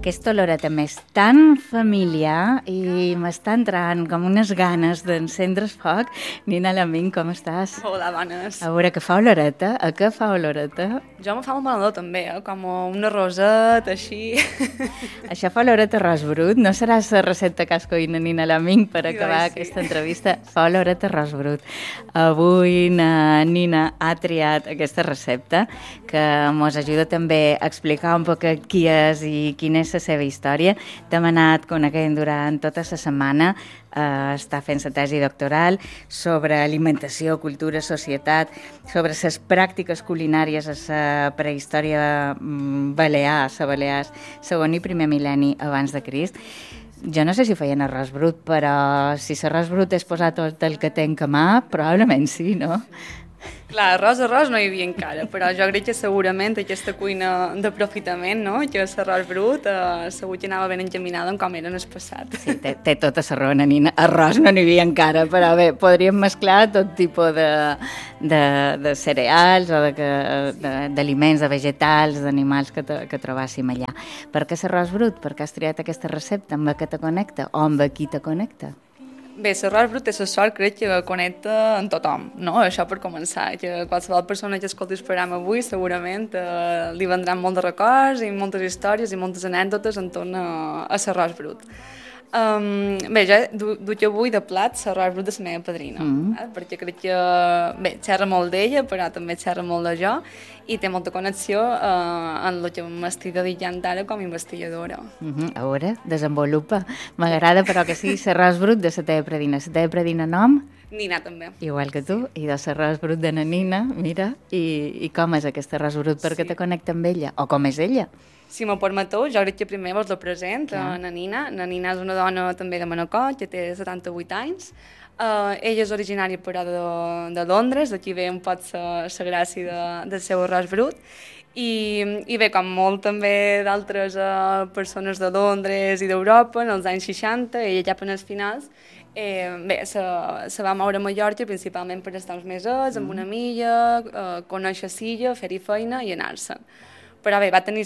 Aquesta olora també és tan familiar i m'està entrant com unes ganes d'encendre's foc. Nina Laming, com estàs? Hola, bones. A veure, que fa oloreta? A què fa oloreta? Jo me fa un menador també, com un arroset, així. Això fa oloreta arròs brut? No serà la recepta que has cuina Nina Laming per acabar aquesta entrevista? Fa oloreta arròs brut. Avui na Nina ha triat aquesta recepta que mos ajuda també a explicar un poc qui és i quina és la seva història. T'hem anat coneixent durant tota la setmana. Està fent la tesi doctoral sobre alimentació, cultura, societat, sobre les pràctiques culinàries a la prehistòria balear, la Balears, segon i primer mil·lenni abans de Crist. Jo no sé si feien arròs brut, però si l'arròs brut és posar tot el que tenc a mà, probablement sí, no? Clar, arròs no hi havia encara, però jo crec que segurament aquesta cuina d'aprofitament, no?, que l'arròs brut segur que anava ben encaminada en com era en el passat. Sí, té tota la raó, Nina. Arròs no n'hi havia encara, però bé, podríem mesclar tot tipus de cereals o d'aliments, de vegetals, d'animals que trobàssim allà. Per què l'arròs brut? Per què has triat aquesta recepta? Amb què te connecta? O amb qui te connecta? Bé, l'arròs brut és la sort, crec que connecta amb tothom, no? Això per començar, que qualsevol persona que escolti el programa avui segurament li vendran molts records i moltes històries i moltes anècdotes entorn a l'arròs brut. Bé, jo duc avui de plat l'arròs brut de la meva padrina, perquè crec que, bé, xerra molt d'ella, però també xerra molt de jo, i té molta connexió en el que m'estic dedicant ara com a investigadora. A veure, desenvolupa. M'agrada, però, que sigui l'arròs brut de la teva predina. La teva predina nom? Nina, també. Igual que tu, i de l'arròs brut de na Nina, mira, i com és aquest arròs brut? Per què te connecta amb ella? O com és ella? Si m'ho permeteu, jo crec que primer vos la present, na Nina. Na Nina és una dona també de Manacor, que té 78 anys. Ella és originària però de Londres, d'aquí ve un pot la gràcia del seu arròs brut. I bé, com molt també d'altres persones de Londres i d'Europa, en els anys 60, ella ja per als finals, bé, se va moure a Mallorca principalment per estar uns mesos amb una amiga, conèixer l'illa, fer-hi feina i anar-se'n. Però bé, va tenir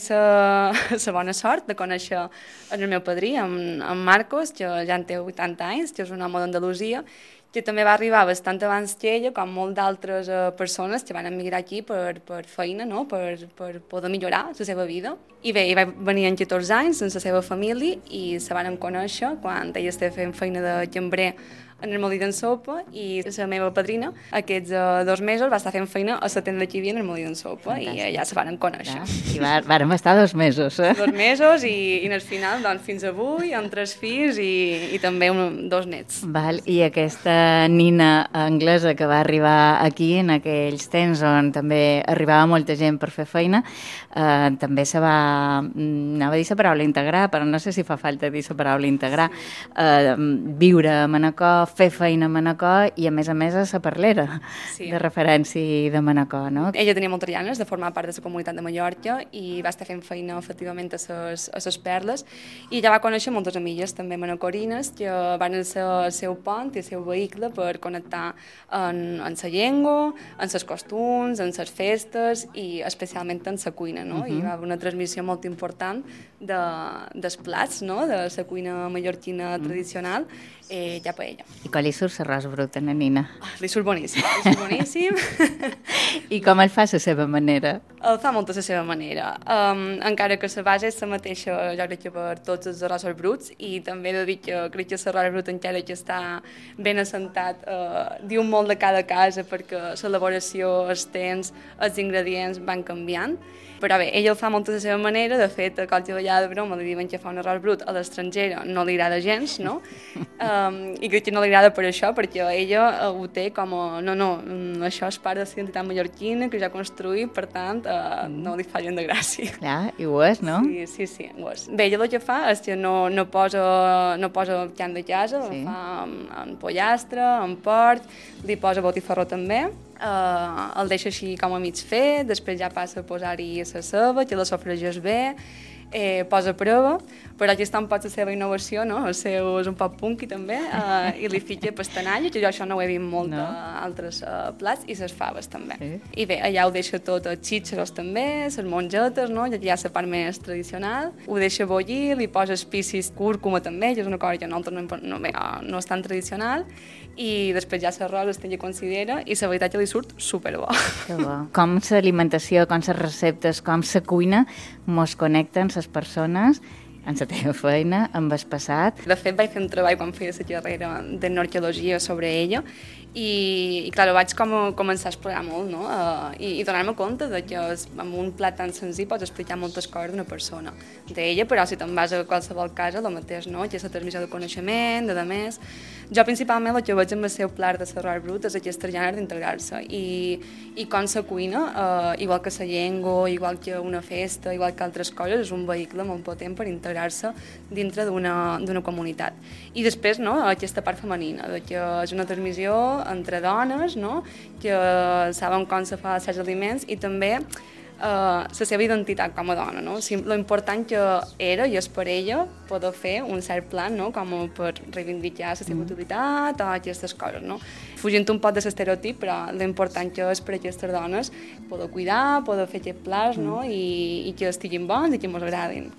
la bona sort de conèixer el meu padrí, en Marcos, que ja en té 80 anys, que és un home d'Andalusia, que també va arribar bastant abans que ella, com molt d'altres persones que van emigrar aquí per feina, no?, per poder millorar la seva vida. I bé, va venir amb 14 anys amb la seva família i se van conèixer quan ella estava fent feina de cambrer en el molí d'en sopa, i la meva padrina aquests 2 mesos va estar fent feina a la tenda que hi havia en el molí d'en sopa. Fantàstic. I allà se van conèixer. I vàrem estar 2 mesos. 2 mesos i al final, doncs, fins avui, amb 3 fills i també 2 nets. Val. I aquesta Nina anglesa que va arribar aquí en aquells temps on també arribava molta gent per fer feina, també se va, anava a dir la paraula integrar, però no sé si fa falta dir la paraula integrar, viure a Manacor, fer feina a Manacor i a més a la parlera de referència de Manacor, no? Ella tenia moltes ganes de formar part de la comunitat de Mallorca i va estar fent feina efectivament a les Perles, i ja va conèixer moltes amigues també manacorines que van ser el seu pont i el seu vehicle per connectar en la llengua, en els costums, en les festes i especialment en la cuina, no? I va haver una transmissió molt important dels plats, no?, de la cuina mallorquina tradicional cap a ella. I com li surt l'arròs brut a na Nina? Li surt boníssim, li surt boníssim. I com el fa a la seva manera? El fa molt a la seva manera. Encara que la base és la mateixa, jo crec que per tots els arròs bruts, i també he de dir que crec que l'arròs brut encara que està ben assentat, diu molt de cada casa perquè l'elaboració, els temps, els ingredients van canviant. Però bé, ella el fa molt a la seva manera. De fet, a qualsevol vegada de broma li diuen que fa un arròs brut a l'estranger, no li agrada gens, no? I crec que no li agrada per això, perquè ella ho té com a... No, això és part de la identitat mallorquina que ja ha construït, per tant, no li fa gent de gràcia. Clar, i ho és, no? Sí, ho és. Bé, ella el que fa és que no posa carn de casa, el fa amb pollastre, amb porc, li posa botifarró també, el deixa així com a mig fet, després ja passa a posar-hi la ceba, que la sofregeix bé, posa a prova, però aquí està un poc la seva innovació, no? El seu és un poc punky també, i li fitxa pastanaia, que jo això no ho he vist molt d'altres plats, i les faves també. Sí. I bé, allà ho deixa tot, els xíxaros també, les mongetes, no? I aquí hi ha la part més tradicional, ho deixa bullir, li posa espicis, cúrcuma també, que és una cosa que a nosaltres no és tan tradicional, i després ja l'arròs es considera, i la veritat que li surt superbo. Que bo. Com l'alimentació, com les receptes, com la cuina mos connecten les persones en la teva feina, amb el passat. De fet, vaig fer un treball quan feia la carrera d'arqueologia sobre ella i clar, ho vaig començar a explorar molt, no? I donar-me compte de que amb un plat tan senzill pots explicar moltes coses d'una persona. D'ella, però si te'n vas a qualsevol casa, el mateix, no? Que és la transmissió de coneixement, de més. Jo principalment el que veig amb el seu plat de l'arròs brut és aquesta ganes d'integrar-se i com la cuina, igual que la llengua, igual que una festa, igual que altres coses, és un vehicle molt potent per integrar-se dintre d'una comunitat. I després, no, aquesta part femenina, de que és una transmissió entre dones, no? Que saben com se fa certs aliments i també la seva identitat com a dona, no? Lo important que era i és per ella poder fer un cert plan, no? Com per reivindicar la seva utilitat o aquestes coses, no? Fugint un poc de l'estereotip, però l'important que és per aquestes dones poder cuidar, poder fer aquests plats, no? I que estiguin bons i que ens agradin.